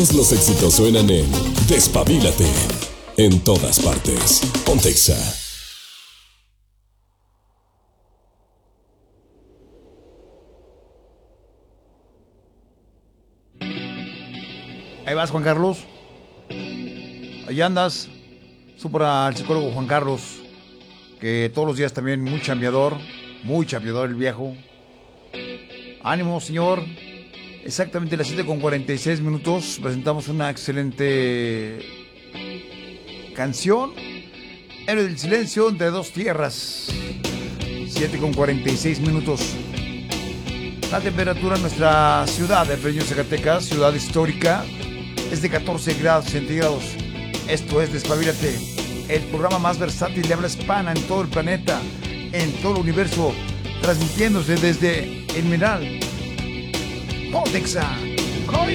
Los éxitos suenan en Despabilate. En todas partes. Ponte Exa. Ahí vas, Juan Carlos. Ahí andas. Supra al psicólogo Juan Carlos, que todos los días también muy chambeador el viejo. Ánimo, señor. Exactamente las 7:46. Presentamos una excelente canción. Héroe del silencio entre dos tierras. 7:46. La temperatura en nuestra ciudad de Peñón, Zacatecas, ciudad histórica, es de 14 grados centígrados. Esto es Despabilate, el programa más versátil de habla hispana en todo el planeta, en todo el universo, transmitiéndose desde el Mineral. Ponte Exa.